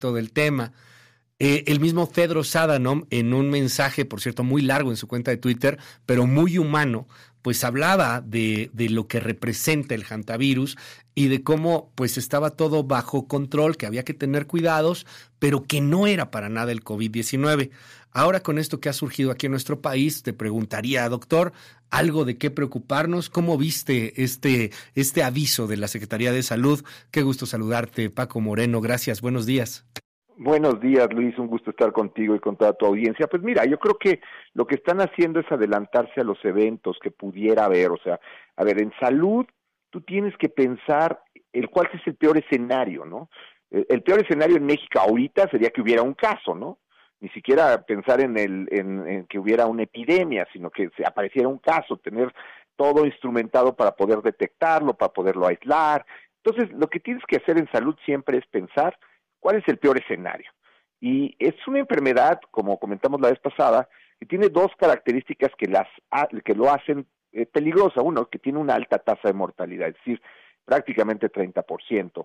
todo el tema. El mismo Tedros Adhanom, en un mensaje, por cierto, muy largo en su cuenta de Twitter, pero muy humano, pues hablaba de lo que representa el hantavirus y de cómo pues estaba todo bajo control, que había que tener cuidados, pero que no era para nada el COVID-19. Ahora, con esto que ha surgido aquí en nuestro país, te preguntaría, doctor, algo de qué preocuparnos. ¿Cómo viste este aviso de la Secretaría de Salud? Qué gusto saludarte, Paco Moreno. Gracias. Buenos días. Buenos días, Luis, un gusto estar contigo y con toda tu audiencia. Pues mira, yo creo que lo que están haciendo es adelantarse a los eventos que pudiera haber. O sea, a ver, en salud tú tienes que pensar cuál es el peor escenario, ¿no? El peor escenario en México ahorita sería que hubiera un caso, ¿no? Ni siquiera pensar en que hubiera una epidemia, sino que se apareciera un caso, tener todo instrumentado para poder detectarlo, para poderlo aislar. Entonces, lo que tienes que hacer en salud siempre es pensar ¿cuál es el peor escenario? Y es una enfermedad, como comentamos la vez pasada, que tiene dos características que lo hacen peligrosa. Uno, que tiene una alta tasa de mortalidad, es decir, prácticamente 30%.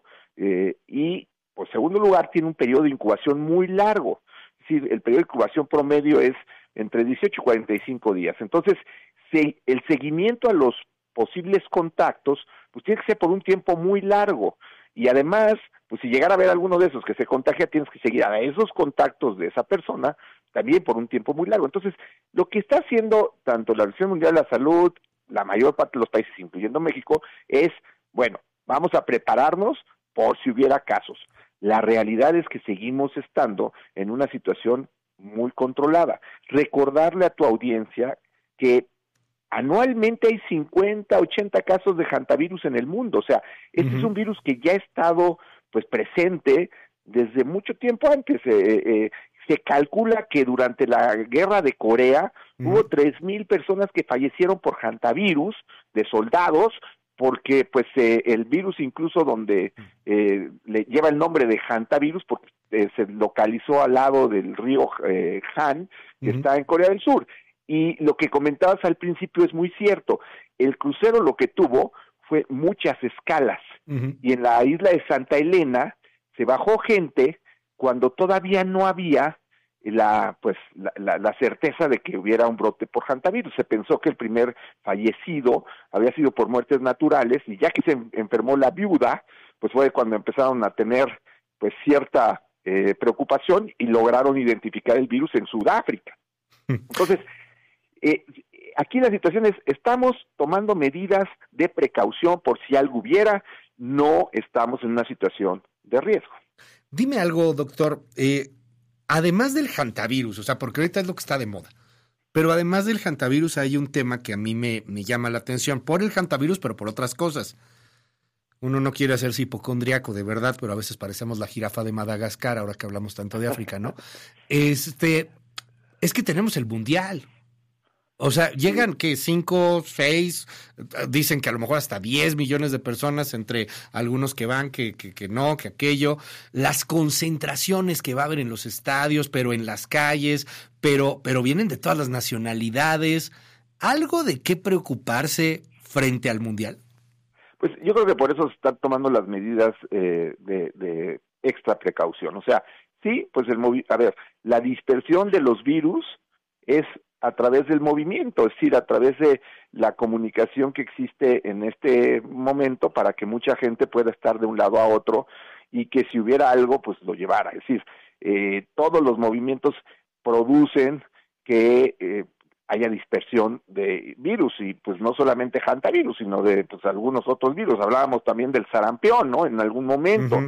Y, por segundo lugar, tiene un periodo de incubación muy largo. Es decir, el periodo de incubación promedio es entre 18 y 45 días. Entonces, el seguimiento a los posibles contactos, pues tiene que ser por un tiempo muy largo. Y además, pues si llegara a haber alguno de esos que se contagia, tienes que seguir a esos contactos de esa persona también por un tiempo muy largo. Entonces, lo que está haciendo tanto la Organización Mundial de la Salud, la mayor parte de los países, incluyendo México, es, bueno, vamos a prepararnos por si hubiera casos. La realidad es que seguimos estando en una situación muy controlada. Recordarle a tu audiencia que anualmente hay 50, 80 casos de hantavirus en el mundo. O sea, este es un virus que ya ha estado pues presente desde mucho tiempo antes. Se calcula que durante la guerra de Corea hubo 3,000 personas que fallecieron por hantavirus de soldados, porque pues el virus incluso donde le lleva el nombre de hantavirus porque se localizó al lado del río Han, que está en Corea del Sur. Y lo que comentabas al principio es muy cierto. El crucero lo que tuvo fue muchas escalas. Y en la isla de Santa Elena se bajó gente cuando todavía no había la certeza de que hubiera un brote por hantavirus. Se pensó que el primer fallecido había sido por muertes naturales, y ya que se enfermó la viuda, pues fue cuando empezaron a tener pues cierta preocupación y lograron identificar el virus en Sudáfrica. Entonces, aquí la situación es, estamos tomando medidas de precaución por si algo hubiera, no estamos en una situación de riesgo. Dime algo, doctor, además del hantavirus, o sea, porque ahorita es lo que está de moda, pero además del hantavirus hay un tema que a mí me llama la atención, por el hantavirus, pero por otras cosas. Uno no quiere hacerse hipocondriaco, de verdad, pero a veces parecemos la jirafa de Madagascar, ahora que hablamos tanto de África, ¿no? Es que tenemos el mundial. O sea, llegan que 5, 6, dicen que a lo mejor hasta 10 millones de personas, entre algunos que van, que no, que aquello. Las concentraciones que va a haber en los estadios, pero en las calles, pero vienen de todas las nacionalidades. ¿Algo de qué preocuparse frente al Mundial? Pues yo creo que por eso se están tomando las medidas de extra precaución. O sea, sí, pues la dispersión de los virus es a través del movimiento, es decir, a través de la comunicación que existe en este momento para que mucha gente pueda estar de un lado a otro y que si hubiera algo, pues lo llevara. Es decir, todos los movimientos producen que haya dispersión de virus, y pues no solamente hantavirus, sino de pues algunos otros virus. Hablábamos también del sarampión, ¿no? En algún momento.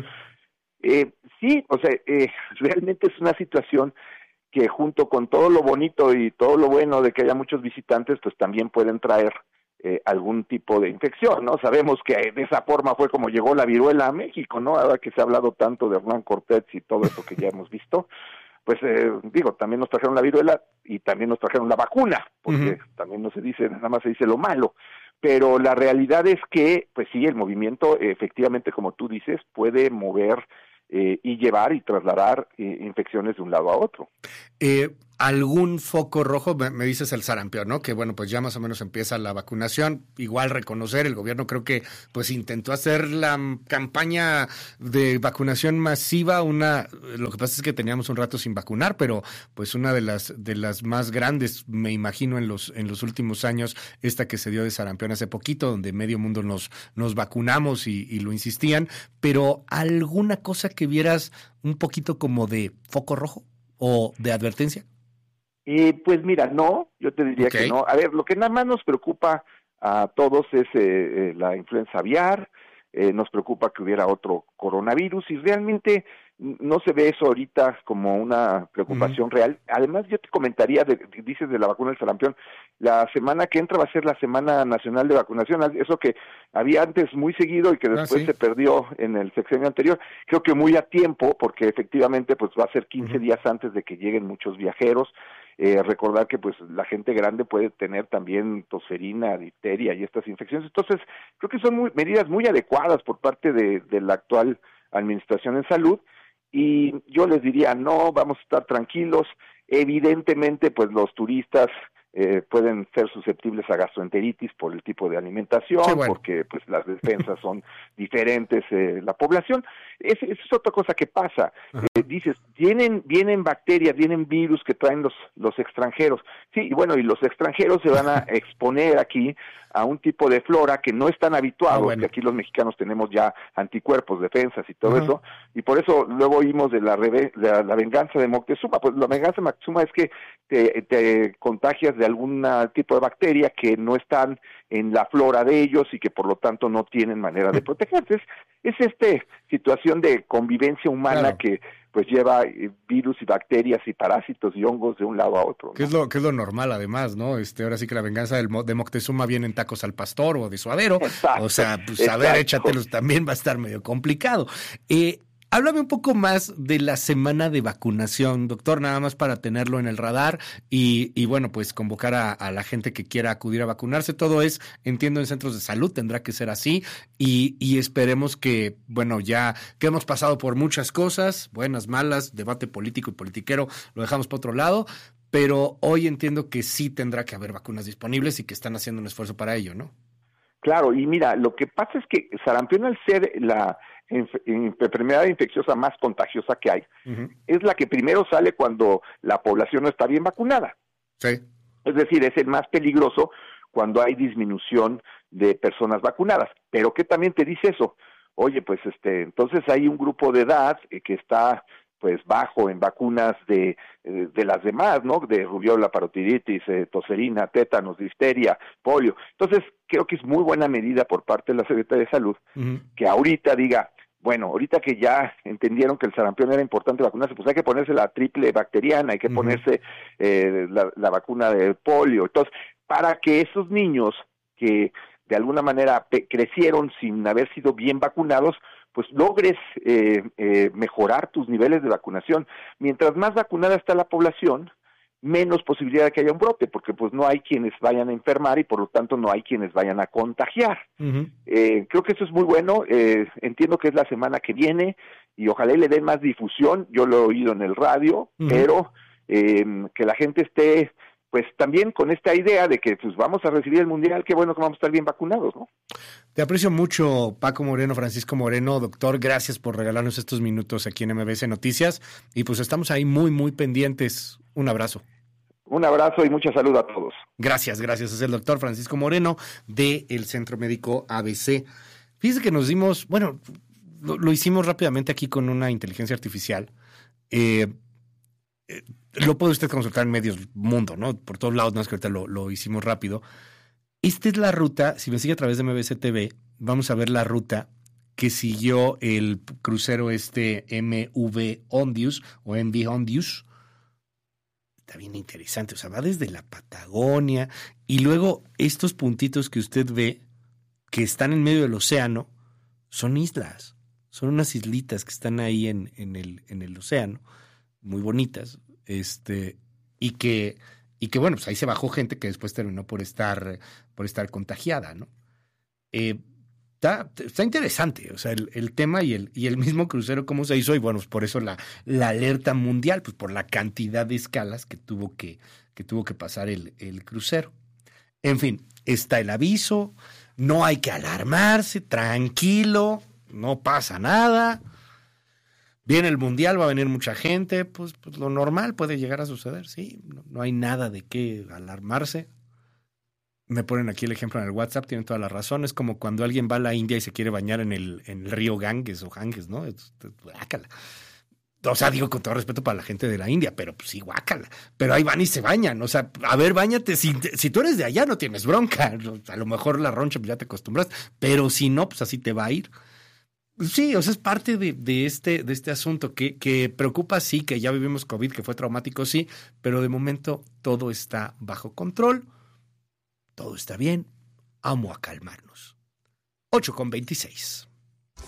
Sí, o sea, realmente es una situación que junto con todo lo bonito y todo lo bueno de que haya muchos visitantes, pues también pueden traer algún tipo de infección, ¿no? Sabemos que de esa forma fue como llegó la viruela a México, ¿no? Ahora que se ha hablado tanto de Hernán Cortés y todo eso que ya hemos visto, pues también nos trajeron la viruela y también nos trajeron la vacuna, porque también no se dice, nada más se dice lo malo. Pero la realidad es que, pues sí, el movimiento, efectivamente, como tú dices, puede mover y llevar y trasladar infecciones de un lado a otro. algún foco rojo, me dices el sarampión, ¿no? Que bueno, pues ya más o menos empieza la vacunación. Igual reconocer, el gobierno creo que pues intentó hacer la campaña de vacunación masiva, lo que pasa es que teníamos un rato sin vacunar, pero pues una de las más grandes, me imagino, en los últimos años, esta que se dio de sarampión hace poquito, donde medio mundo nos vacunamos y lo insistían, pero alguna cosa que vieras un poquito como de foco rojo o de advertencia. Pues mira, no, yo te diría que no. A ver, lo que nada más nos preocupa a todos es la influenza aviar, nos preocupa que hubiera otro coronavirus y realmente no se ve eso ahorita como una preocupación real. Además, yo te comentaría, dices de la vacuna del sarampión, la semana que entra va a ser la Semana Nacional de Vacunación, eso que había antes muy seguido y que después se perdió en el sexenio anterior, creo que muy a tiempo, porque efectivamente pues va a ser 15 días antes de que lleguen muchos viajeros. Recordar que pues la gente grande puede tener también tosferina, difteria y estas infecciones. Entonces, creo que son medidas muy adecuadas por parte de la actual administración en salud y yo les diría, no, vamos a estar tranquilos. Evidentemente, pues los turistas pueden ser susceptibles a gastroenteritis por el tipo de alimentación, porque pues las defensas son diferentes, la población. Esa es otra cosa que pasa. Dices, vienen bacterias, vienen virus que traen los extranjeros. Sí, y bueno, y los extranjeros se van a exponer aquí a un tipo de flora que no están habituados, que aquí los mexicanos tenemos ya anticuerpos, defensas y todo eso, y por eso luego oímos de la venganza de Moctezuma. Pues la venganza de Moctezuma es que te contagias de algún tipo de bacteria que no están en la flora de ellos y que por lo tanto no tienen manera de protegerse. Es esta situación de convivencia humana que pues lleva virus y bacterias y parásitos y hongos de un lado a otro, ¿no? Que es lo normal además, ¿no? Ahora sí que la venganza de Moctezuma viene en tacos al pastor o de suadero. Exacto, o sea, pues a ver, échatelos, también va a estar medio complicado. Háblame un poco más de la semana de vacunación, doctor, nada más para tenerlo en el radar y bueno, pues convocar a la gente que quiera acudir a vacunarse. Todo entiendo, en centros de salud, tendrá que ser así y esperemos que, bueno, ya que hemos pasado por muchas cosas, buenas, malas, debate político y politiquero, lo dejamos por otro lado, pero hoy entiendo que sí tendrá que haber vacunas disponibles y que están haciendo un esfuerzo para ello, ¿no? Claro, y mira, lo que pasa es que sarampión, al ser la enfermedad infecciosa más contagiosa que hay, es la que primero sale cuando la población no está bien vacunada. Sí. Es decir, es el más peligroso cuando hay disminución de personas vacunadas. Pero ¿qué también te dice eso? Oye, pues entonces hay un grupo de edad que está pues bajo en vacunas de las demás, ¿no? De rubiola, parotiditis, tosferina, tétanos, difteria, polio. Entonces, creo que es muy buena medida por parte de la Secretaría de Salud que ahorita diga, bueno, ahorita que ya entendieron que el sarampión era importante vacunarse, pues hay que ponerse la triple bacteriana, hay que ponerse la vacuna de polio. Entonces, para que esos niños que de alguna manera crecieron sin haber sido bien vacunados, pues logres mejorar tus niveles de vacunación. Mientras más vacunada está la población, menos posibilidad de que haya un brote, porque pues no hay quienes vayan a enfermar y por lo tanto no hay quienes vayan a contagiar. Creo que eso es muy bueno, entiendo que es la semana que viene y ojalá y le den más difusión, yo lo he oído en el radio, pero que la gente esté pues también con esta idea de que pues vamos a recibir el Mundial, qué bueno que vamos a estar bien vacunados, ¿no? Te aprecio mucho, Paco Moreno, Francisco Moreno, doctor, gracias por regalarnos estos minutos aquí en MBS Noticias y pues estamos ahí muy, muy pendientes. Un abrazo. Un abrazo y mucha salud a todos. Gracias. Es el doctor Francisco Moreno del Centro Médico ABC. Fíjese que nos dimos, bueno, lo hicimos rápidamente aquí con una inteligencia artificial. Lo puede usted consultar en medios mundo, ¿no? Por todos lados, no es que ahorita lo hicimos rápido. Esta es la ruta, si me sigue a través de MBC TV, vamos a ver la ruta que siguió el crucero MV Ondius o MV Ondius. Está bien interesante, o sea, va desde la Patagonia y luego estos puntitos que usted ve que están en medio del océano son islas, son unas islitas que están ahí en el océano, muy bonitas, y que bueno, pues ahí se bajó gente que después terminó por estar contagiada, ¿no? Está interesante, o sea, el tema y el mismo crucero, cómo se hizo, y bueno, pues por eso la alerta mundial, pues por la cantidad de escalas que tuvo que pasar el crucero. En fin, está el aviso, no hay que alarmarse, tranquilo, no pasa nada. Viene el mundial, va a venir mucha gente, pues lo normal puede llegar a suceder, sí, no hay nada de qué alarmarse. Me ponen aquí el ejemplo en el WhatsApp, tienen toda la razón. Es como cuando alguien va a la India y se quiere bañar en el río Ganges o Ganges, ¿no? Guácala. O sea, digo con todo respeto para la gente de la India, pero pues sí, guácala. Pero ahí van y se bañan. O sea, a ver, báñate. Si tú eres de allá, no tienes bronca. A lo mejor la roncha, pues ya te acostumbras. Pero si no, pues así te va a ir. Sí, o sea, es parte de este asunto que preocupa, sí, que ya vivimos COVID, que fue traumático, sí, pero de momento todo está bajo control. Todo está bien, vamos a calmarnos. 8:26.